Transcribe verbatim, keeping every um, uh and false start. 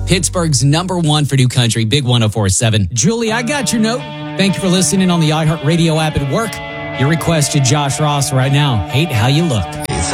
Pittsburgh's number one for new country, Big one oh four point seven. Julie, I got your note. Thank you for listening on the iHeartRadio app at work. Your request to Josh Ross right now. Hate How You Look.